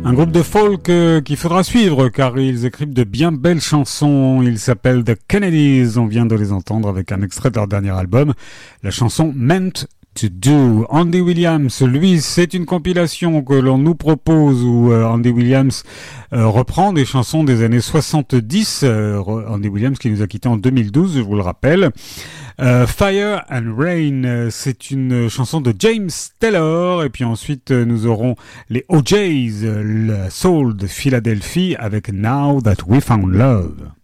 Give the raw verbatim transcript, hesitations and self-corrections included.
Un groupe de folk euh, qu'il faudra suivre car ils écrivent de bien belles chansons. Ils s'appellent The Kennedys. On vient de les entendre avec un extrait de leur dernier album, la chanson Meant to Do. Andy Williams, lui, c'est une compilation que l'on nous propose où euh, Andy Williams euh, reprend des chansons des années soixante-dix. Euh, Andy Williams qui nous a quittés en deux mille douze, je vous le rappelle. Euh, Fire and Rain, c'est une chanson de James Taylor, et puis ensuite nous aurons les O J's, le soul de Philadelphie avec Now That We Found Love.